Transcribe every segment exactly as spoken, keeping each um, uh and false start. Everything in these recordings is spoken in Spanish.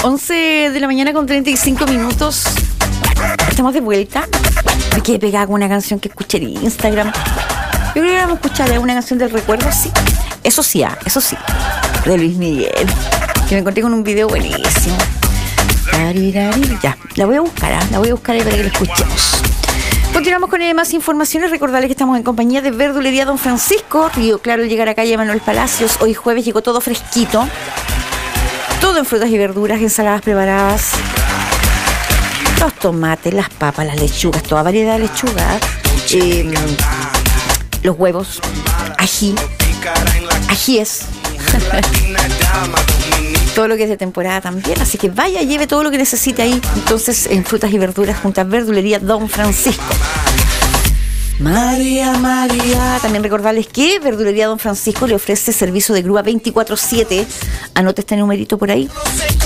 once de la mañana con treinta y cinco minutos. Estamos de vuelta. Me quedé pegada con una canción que escuché en Instagram. Yo creo que vamos a escuchar una canción del recuerdo, sí. Eso sí, ah, eso sí. De Luis Miguel. Que me encontré con un video buenísimo. Ya, la voy a buscar, ¿eh? la voy a buscar ahí para que la escuchemos. Continuamos con eh, más informaciones. Recordarles que estamos en compañía de Verdulería Don Francisco, Río Claro, al llegar a calle Manuel Palacios. Hoy jueves llegó todo fresquito. Todo en frutas y verduras, ensaladas preparadas. Los tomates, las papas, las lechugas, toda variedad de lechugas. Eh, los huevos, ají, ajíes. Todo lo que es de temporada también, así que vaya, lleve todo lo que necesite ahí, entonces en frutas y verduras junto a Verdulería Don Francisco. María, María. También recordarles que Verdulería Don Francisco le ofrece servicio de grúa veinticuatro siete. Anote este numerito por ahí.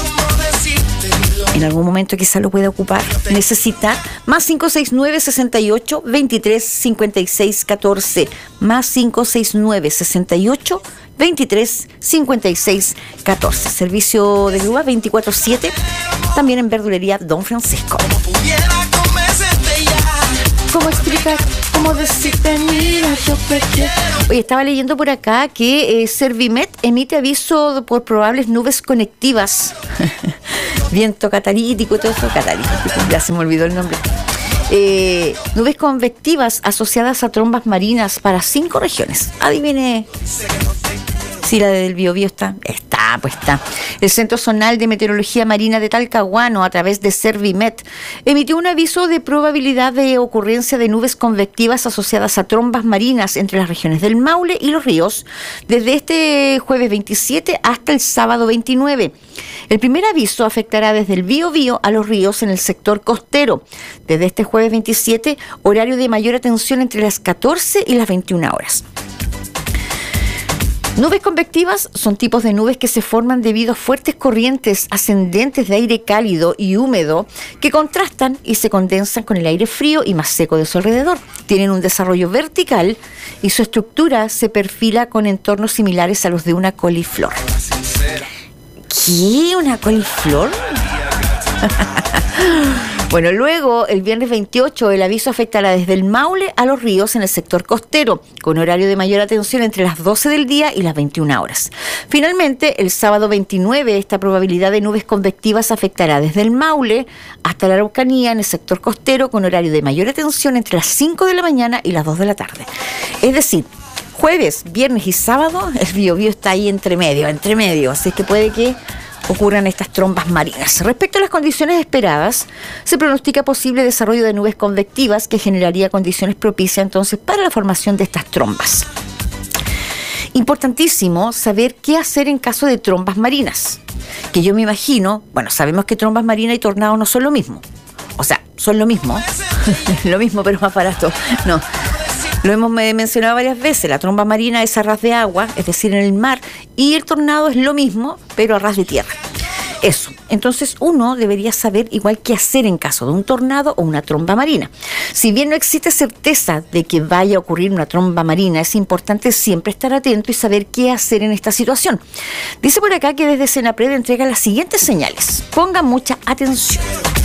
En algún momento quizá lo pueda ocupar. Necesita más cinco seis nueve, sesenta y ocho, veintitrés, cincuenta y seis, catorce. Más cinco seis nueve, sesenta y ocho, veintitrés, cincuenta y seis, catorce. Servicio de grúa veinticuatro siete. También en Verdulería Don Francisco. ¿Cómo explicar? ¿Cómo decirte? Mira, yo pequé. Oye, estaba leyendo por acá que eh, Servimet emite aviso por probables nubes conectivas. Viento catalítico y todo eso. Catalítico, ya se me olvidó el nombre. Eh, nubes convectivas asociadas a trombas marinas para cinco regiones. Adivine. Sí, la del Biobío está. Está, pues está. El Centro Zonal de Meteorología Marina de Talcahuano, a través de Servimet, emitió un aviso de probabilidad de ocurrencia de nubes convectivas asociadas a trombas marinas entre las regiones del Maule y los ríos, desde este jueves veintisiete hasta el sábado veintinueve. El primer aviso afectará desde el Biobío a los ríos en el sector costero, desde este jueves veintisiete, horario de mayor atención entre las catorce y las veintiuna horas. Nubes convectivas son tipos de nubes que se forman debido a fuertes corrientes ascendentes de aire cálido y húmedo que contrastan y se condensan con el aire frío y más seco de su alrededor. Tienen un desarrollo vertical y su estructura se perfila con entornos similares a los de una coliflor. ¿Qué? ¿Una coliflor? Bueno, luego, el viernes veintiocho, el aviso afectará desde el Maule a los ríos en el sector costero, con horario de mayor atención entre las doce del día y las veintiuna horas. Finalmente, el sábado veintinueve, esta probabilidad de nubes convectivas afectará desde el Maule hasta la Araucanía en el sector costero, con horario de mayor atención entre las cinco de la mañana y las dos de la tarde. Es decir, jueves, viernes y sábado, el Biobío está ahí entre medio, entre medio, así que puede que ocurran estas trombas marinas. Respecto a las condiciones esperadas, se pronostica posible desarrollo de nubes convectivas que generaría condiciones propicias entonces para la formación de estas trombas. Importantísimo saber qué hacer en caso de trombas marinas, que yo me imagino, bueno, sabemos que trombas marinas y tornados no son lo mismo, o sea, son lo mismo, lo mismo pero más barato, no. Lo hemos mencionado varias veces, la tromba marina es a ras de agua, es decir, en el mar, y el tornado es lo mismo, pero a ras de tierra. Eso. Entonces uno debería saber igual qué hacer en caso de un tornado o una tromba marina. Si bien no existe certeza de que vaya a ocurrir una tromba marina, es importante siempre estar atento y saber qué hacer en esta situación. Dice por acá que desde Senapred entrega las siguientes señales. Pongan mucha atención.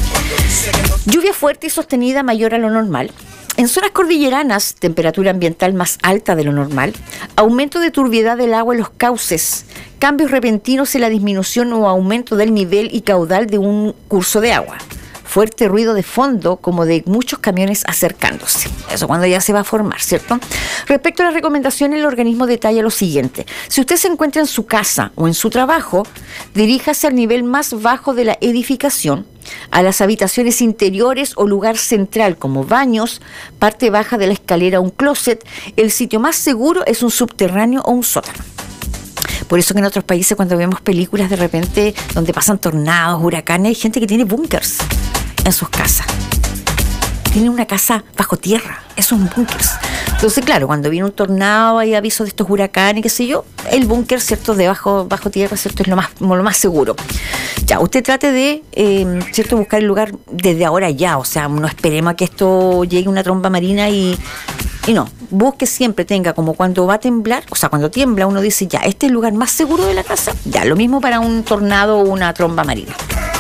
Lluvia fuerte y sostenida mayor a lo normal. En zonas cordilleranas, temperatura ambiental más alta de lo normal, aumento de turbiedad del agua en los cauces, cambios repentinos en la disminución o aumento del nivel y caudal de un curso de agua, fuerte ruido de fondo como de muchos camiones acercándose. Eso cuando ya se va a formar, ¿cierto? Respecto a las recomendaciones, el organismo detalla lo siguiente. Si usted se encuentra en su casa o en su trabajo, diríjase al nivel más bajo de la edificación, a las habitaciones interiores o lugar central como baños, parte baja de la escalera o un closet. El sitio más seguro es un subterráneo o un sótano. Por eso que en otros países, cuando vemos películas de repente donde pasan tornados, huracanes, hay gente que tiene búnkers en sus casas. Tienen una casa bajo tierra, eso es un búnker. Entonces, claro, cuando viene un tornado, hay avisos de estos huracanes, qué sé yo, el búnker, ¿cierto?, de bajo, bajo tierra, ¿cierto?, es lo más, lo más seguro. Ya, usted trate de, eh, ¿cierto?, buscar el lugar desde ahora ya, o sea, no esperemos a que esto llegue una tromba marina y, y no, busque siempre, tenga como cuando va a temblar, o sea, cuando tiembla uno dice, ya, este es el lugar más seguro de la casa, ya, lo mismo para un tornado o una tromba marina.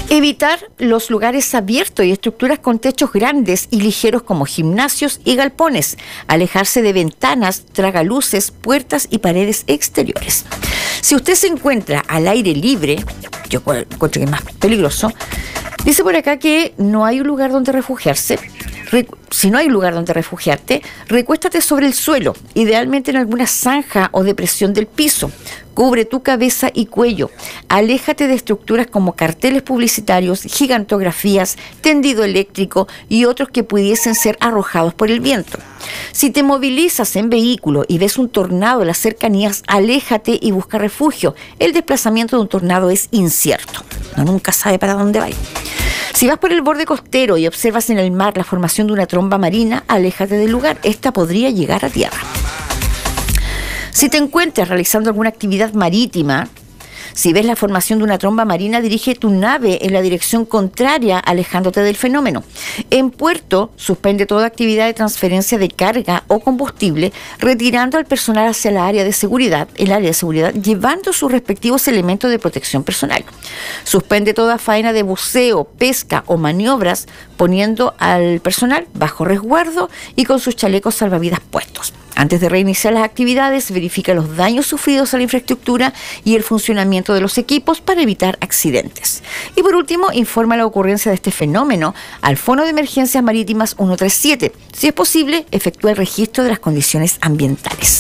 Evitar los lugares abiertos y estructuras con techos grandes y ligeros como gimnasios y galpones. Alejarse de ventanas, tragaluces, puertas y paredes exteriores. Si usted se encuentra al aire libre, yo encuentro que es más peligroso, dice por acá que no hay un lugar donde refugiarse. Si no hay lugar donde refugiarte, recuéstate sobre el suelo, idealmente en alguna zanja o depresión del piso. Cubre tu cabeza y cuello. Aléjate de estructuras como carteles publicitarios, gigantografías, tendido eléctrico y otros que pudiesen ser arrojados por el viento. Si te movilizas en vehículo y ves un tornado en las cercanías, aléjate y busca refugio. El desplazamiento de un tornado es incierto. Uno nunca sabe para dónde va. Si vas por el borde costero y observas en el mar la formación de una tromba marina, aléjate del lugar. Esta podría llegar a tierra. Si te encuentras realizando alguna actividad marítima, si ves la formación de una tromba marina, dirige tu nave en la dirección contraria, alejándote del fenómeno. En puerto, suspende toda actividad de transferencia de carga o combustible, retirando al personal hacia la área de seguridad, el área de seguridad, llevando sus respectivos elementos de protección personal. Suspende toda faena de buceo, pesca o maniobras, poniendo al personal bajo resguardo y con sus chalecos salvavidas puestos. Antes de reiniciar las actividades, verifica los daños sufridos a la infraestructura y el funcionamiento de los equipos para evitar accidentes. Y por último, informa la ocurrencia de este fenómeno al Fono de Emergencias Marítimas ciento treinta y siete. Si es posible, efectúa el registro de las condiciones ambientales.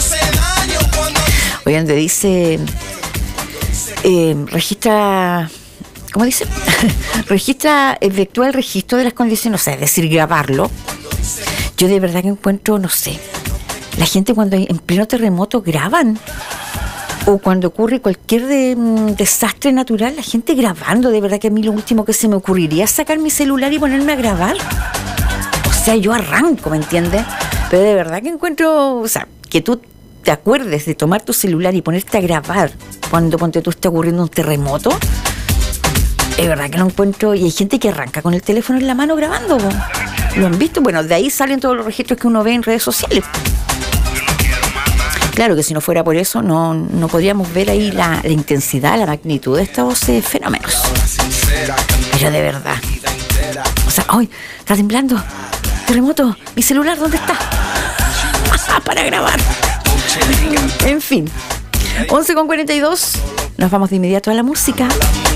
Oye, donde dice, eh, registra... ¿Cómo dice? registra, efectúa el registro de las condiciones, o sea, es decir, grabarlo. Yo de verdad que encuentro, no sé, la gente cuando en pleno terremoto graban, o cuando ocurre cualquier de, um, desastre natural, la gente grabando. De verdad que a mí lo último que se me ocurriría es sacar mi celular y ponerme a grabar. O sea, yo arranco, ¿me entiendes? Pero de verdad que encuentro, o sea, que tú te acuerdes de tomar tu celular y ponerte a grabar cuando, ponte tú, está ocurriendo un terremoto. Es verdad que lo encuentro, y hay gente que arranca con el teléfono en la mano grabando. ¿Lo han visto? Bueno, de ahí salen todos los registros que uno ve en redes sociales. Claro que si no fuera por eso, no, no podríamos ver ahí la, la intensidad, la magnitud de estos eh, fenómenos. Pero de verdad. O sea, ¡ay! Está temblando. Terremoto. Mi celular, ¿dónde está? Para grabar. En fin. once con cuarenta y dos. Nos vamos de inmediato a la música.